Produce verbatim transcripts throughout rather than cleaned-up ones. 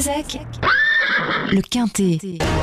Kazakh, le Quintet.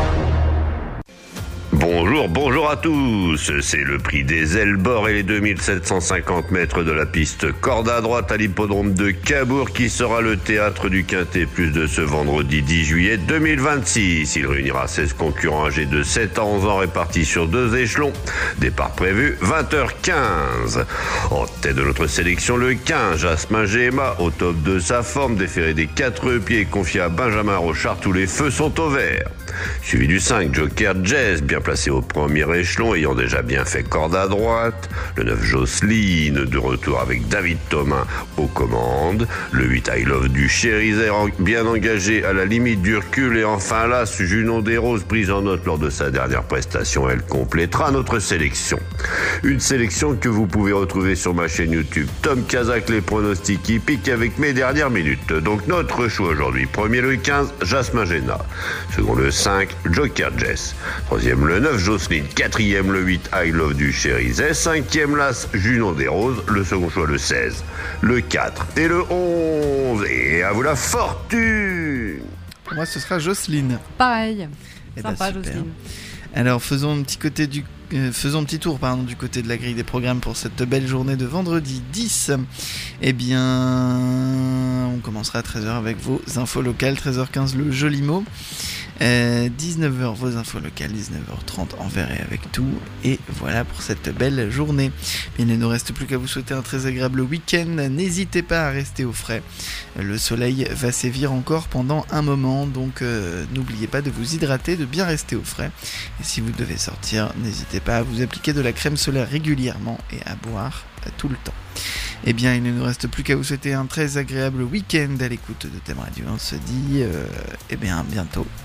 Bonjour, bonjour à tous. C'est le prix des Elbords et les deux mille sept cent cinquante mètres de la piste corde à droite à l'hippodrome de Cabourg qui sera le théâtre du Quintet Plus de ce vendredi dix juillet deux mille vingt-six. Il réunira seize concurrents âgés de sept à onze ans répartis sur deux échelons. Départ prévu vingt heures quinze. En tête de notre sélection, le quinze, Jasmin Géma, au top de sa forme, déféré des quatre pieds, confié à Benjamin Rochard, tous les feux sont au vert. Suivi du cinq, Joker Jazz, bien placé au premier échelon, ayant déjà bien fait corde à droite. Le neuf, Jocelyne, de retour avec David Thomas aux commandes. Le huit, I Love du Chérizet, bien engagé à la limite du recul. Et enfin l'As, Junon des Roses, prise en note lors de sa dernière prestation. Elle complétera notre sélection. Une sélection que vous pouvez retrouver sur ma chaîne YouTube Tom Kazakh, les pronostics hippiques avec mes dernières minutes. Donc notre choix aujourd'hui. Premier le quinze, Jasmin Géna. Second le cinq, Joker Jess. Troisième le neuf, Jocelyne. Quatrième le huit, I Love du Chérizet. Cinquième l'As, Junon des Roses. Le second choix le seize, le quatre et le onze. Et à vous la fortune. Pour moi ce sera Jocelyne. Pareil. Eh Sympa, ben, Jocelyne. Alors faisons un petit côté du euh, faisons un petit tour pardon, du côté de la grille des programmes pour cette belle journée de vendredi dix. Eh bien, on commencera à treize heures avec vos infos locales, treize heures quinze le joli mot. Euh, dix-neuf heures vos infos locales, dix-neuf heures trente en verré avec tout. Et voilà pour cette belle journée. Il ne nous reste plus qu'à vous souhaiter un très agréable week-end. N'hésitez pas à rester au frais. Le soleil va sévir encore pendant un moment, donc euh, n'oubliez pas de vous hydrater, de bien rester au frais. Et si vous devez sortir, n'hésitez pas à vous appliquer de la crème solaire régulièrement et à boire tout le temps. Eh bien, il ne nous reste plus qu'à vous souhaiter un très agréable week-end à l'écoute de Thème Radio. On se dit, euh, eh bien, bientôt